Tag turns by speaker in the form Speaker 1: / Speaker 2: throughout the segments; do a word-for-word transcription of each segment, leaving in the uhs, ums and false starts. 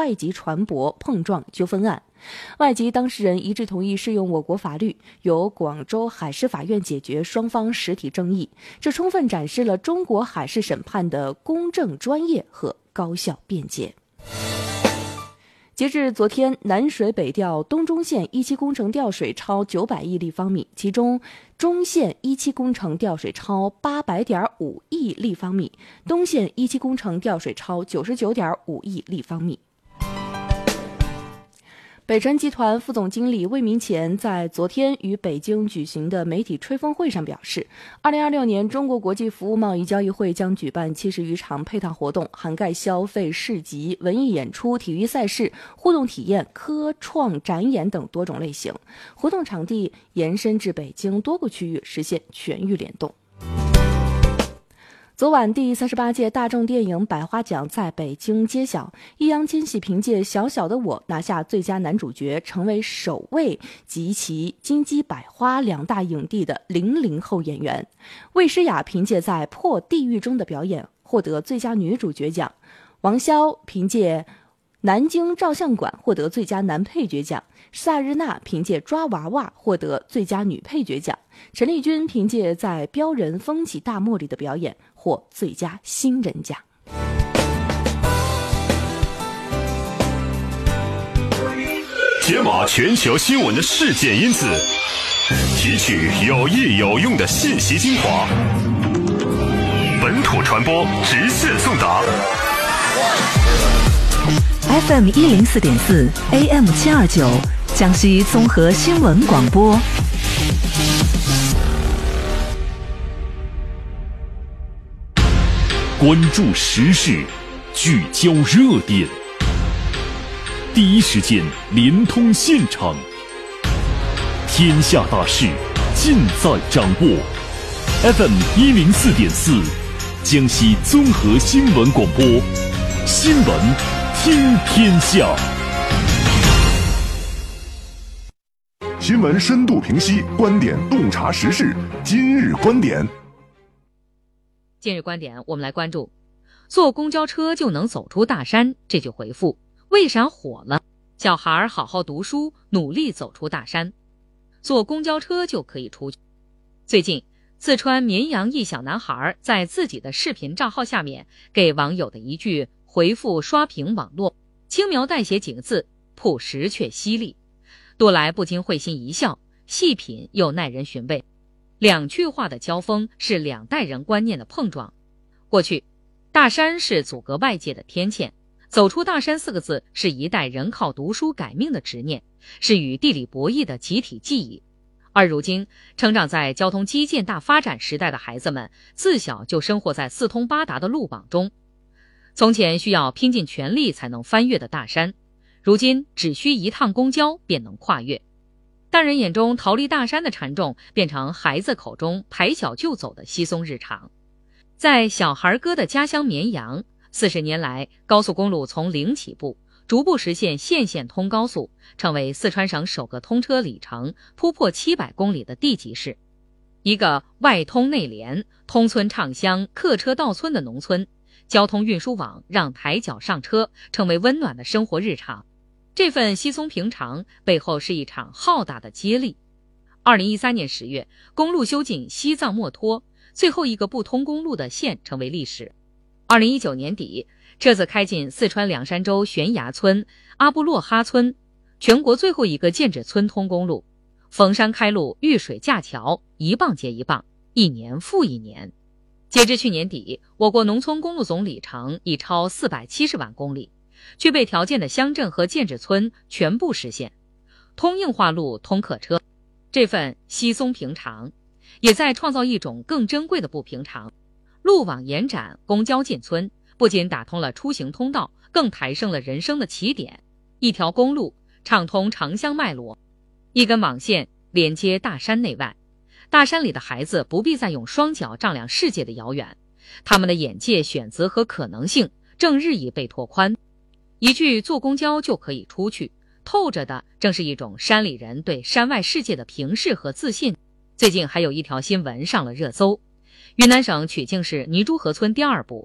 Speaker 1: 外籍船舶碰撞纠纷案，外籍当事人一致同意适用我国法律，由广州海事法院解决双方实体争议，这充分展示了中国海事审判的公正、专业和高效便捷。截至昨天，南水北调东中线一期工程调水超九百亿立方米，其中中线一期工程调水超八百点五亿立方米，东线一期工程调水超九十九点五亿立方米。北辰集团副总经理魏明前在昨天于北京举行的媒体吹风会上表示，二零二六年中国国际服务贸易交易会将举办七十余场配套活动，涵盖消费市集、文艺演出、体育赛事、互动体验、科创展演等多种类型，活动场地延伸至北京多个区域，实现全域联动。昨晚第三十八届大众电影百花奖在北京揭晓，易烊千玺凭借《小小的我》拿下最佳男主角，成为首位集齐金鸡百花两大影帝的零零后演员。魏诗雅凭借在《破地狱》中的表演获得最佳女主角奖，王骁凭借南京照相馆获得最佳男配角奖，萨日娜凭借抓娃娃获得最佳女配角奖，陈丽君凭借在标人风起大漠里的表演获最佳新人奖。
Speaker 2: 解码全球新闻的事件因子，提取有益有用的信息精华，本土传播直线送达。
Speaker 3: F M 一零四点四 A M 七二九，江西综合新闻广播。
Speaker 2: 关注时事，聚焦热点，第一时间联通现场，天下大事尽在掌握。F M 一零四点四，江西综合新闻广播，新闻听天下。
Speaker 4: 新闻深度评析，观点洞察时事。今日观点。
Speaker 5: 今日观点，我们来关注坐公交车就能走出大山这句回复为啥火了？小孩好好读书，努力走出大山，坐公交车就可以出去。最近四川绵阳一小男孩在自己的视频账号下面给网友的一句回复刷屏网络，轻描淡写几个字，朴实却犀利，读来不禁会心一笑，细品又耐人寻味。两句话的交锋是两代人观念的碰撞。过去，大山是阻隔外界的天堑，走出大山四个字是一代人靠读书改命的执念，是与地理博弈的集体记忆。而如今，成长在交通基建大发展时代的孩子们，自小就生活在四通八达的路网中。从前需要拼尽全力才能翻越的大山，如今只需一趟公交便能跨越。大人眼中逃离大山的沉重，变成孩子口中排小就走的稀松日常。在小孩哥的家乡绵阳，四十年来，高速公路从零起步，逐步实现县县通高速，成为四川省首个通车里程突破七百公里的地级市。一个外通内连、通村畅乡、客车到村的农村，交通运输网让抬脚上车成为温暖的生活日常。这份稀松平常背后是一场浩大的接力。二零一三年十月，公路修进西藏墨脱，最后一个不通公路的县成为历史。二零一九年底，车子开进四川凉山州悬崖村阿布洛哈村，全国最后一个建制村通公路。逢山开路，遇水架桥，一棒接一棒，一年复一年。截至去年底，我国农村公路总里程已超四百七十万公里，具备条件的乡镇和建制村全部实现通硬化路、通客车。这份稀松平常也在创造一种更珍贵的不平常。路网延展，公交进村，不仅打通了出行通道，更抬升了人生的起点。一条公路畅通城乡脉络，一根网线连接大山内外。大山里的孩子不必再用双脚丈量世界的遥远，他们的眼界、选择和可能性正日益被拓宽。一句坐公交就可以出去，透着的正是一种山里人对山外世界的平视和自信。最近还有一条新闻上了热搜，云南省曲靖市泥珠河村第二部，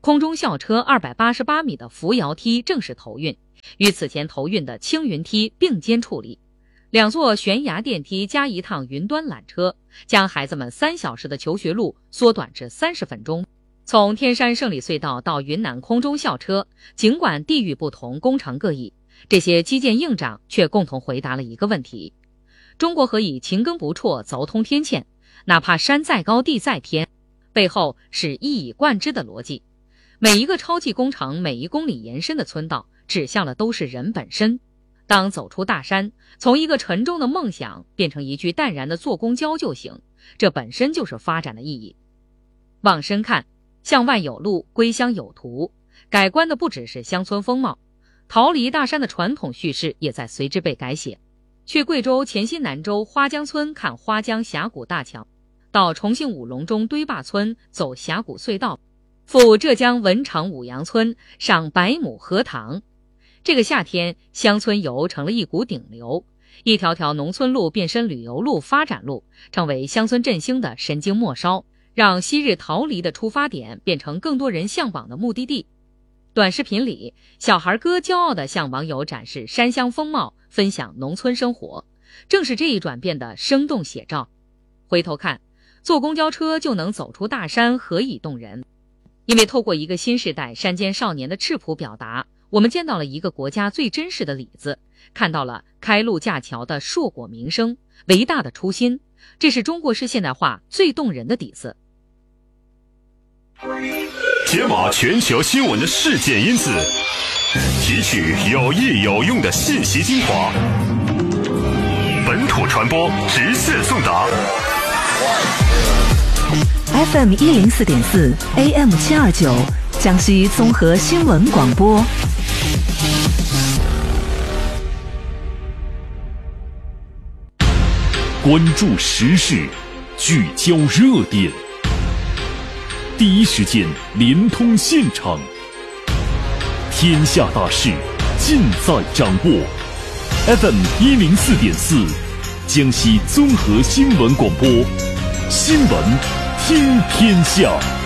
Speaker 5: 空中校车二百八十八米的扶摇梯正式投运，与此前投运的青云梯并肩处理。两座悬崖电梯加一趟云端缆车，将孩子们三小时的求学路缩短至三十分钟。从天山胜利隧道到云南空中校车，尽管地域不同，工程各异，这些基建硬仗却共同回答了一个问题：中国何以勤耕不辍，凿通天堑？哪怕山再高地再偏，背后是一以贯之的逻辑。每一个超级工程，每一公里延伸的村道，指向的都是人本身。当走出大山，从一个沉重的梦想变成一句淡然的坐公交就行，这本身就是发展的意义。往深看，向外有路，归乡有途，改观的不只是乡村风貌，逃离大山的传统叙事也在随之被改写。去贵州黔西南州花江村看花江峡谷大桥，到重庆武隆中堆坝村走峡谷隧道，赴浙江文昌舞阳村赏百亩荷塘。这个夏天，乡村游成了一股顶流，一条条农村路变身旅游路、发展路，成为乡村振兴的神经末梢，让昔日逃离的出发点变成更多人向往的目的地。短视频里，小孩哥骄傲地向网友展示山乡风貌，分享农村生活，正是这一转变的生动写照。回头看，坐公交车就能走出大山，何以动人？因为透过一个新时代山间少年的质朴表达，我们见到了一个国家最真实的里子，看到了开路架桥的硕果名声，伟大的初心，这是中国式现代化最动人的底子。
Speaker 2: 解码全球新闻的事件因子，提取有益有用的信息精华，本土传播，直线送达。
Speaker 3: F M 一零四点四 A M 七二九，江西综合新闻广播。
Speaker 2: 关注时事，聚焦热点，第一时间联通现场，天下大事尽在掌握。F M 一零四点四，江西综合新闻广播，新闻听天下。